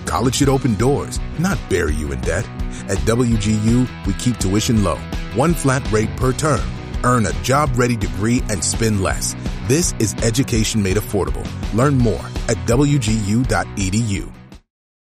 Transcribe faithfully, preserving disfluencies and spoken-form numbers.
College should open doors, not bury you in debt. At W G U, we keep tuition low, one flat rate per term. Earn a job-ready degree and spend less. This is education made affordable. Learn more at W G U dot E D U.